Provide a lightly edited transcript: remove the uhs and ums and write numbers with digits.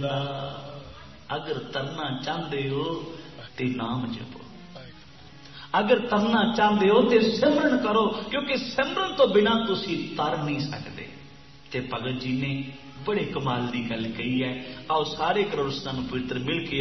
अगर तरना चाहते हो तो नाम जपो, अगर तरना चाहते हो तो सिमरन करो, क्योंकि सिमरन तो बिना तुसी तर नहीं सकते। ते भगत जी ने बड़े कमाल की गल कही है। आओ सारे करोड़स्तान पवित्र मिल के